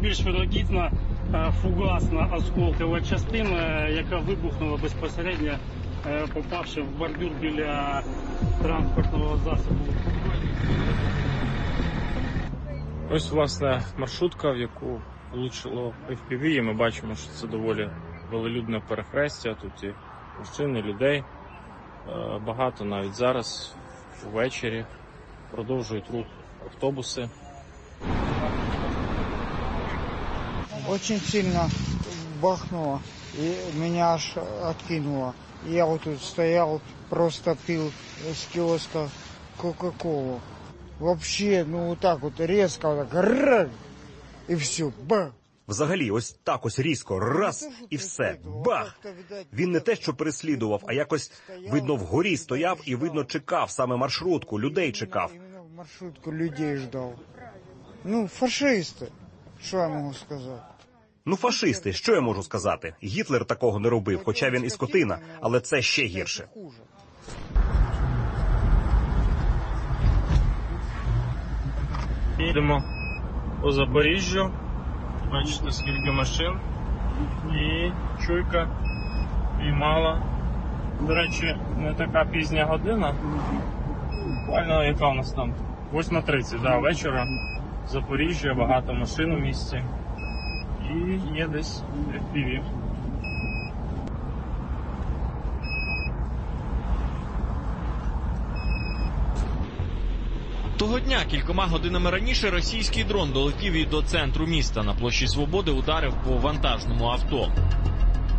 найбільш вірогідна фугасна осколкова частина, яка вибухнула безпосередньо, попавши в бордюр біля транспортного засобу. Ось, власне, маршрутка, в яку влучило FPV, і ми бачимо, що це доволі велолюдне перехрестя, тут і машини, людей. Багато навіть зараз, ввечері, продовжують рух автобуси. Очень сильно бахнуло, и меня аж откинуло. Я вот тут стоял, просто пил с киоска Кока-Колу. Вообще, ну вот так вот резко, вот так, и все, бах. Взагалі, ось так ось різко, раз, і все, бах! Він не те, що переслідував, а якось, видно, вгорі стояв і, видно, чекав саме маршрутку, людей чекав. Маршрутку людей ждав. Ну, фашисти, що я можу сказати? Ну, фашисти, що я можу сказати? Гітлер такого не робив, хоча він і скотина, але це ще гірше. Їдемо по Запоріжжю. Бачите, скільки машин. І чуйка піймала. До речі, не така пізня година. Буквально, яка у нас там? 8:30, да, вечора. Запоріжжя, багато машин у місті. І є десь FPV. Того дня, кількома годинами раніше, російський дрон долетів і до центру міста. На площі Свободи ударив по вантажному авто.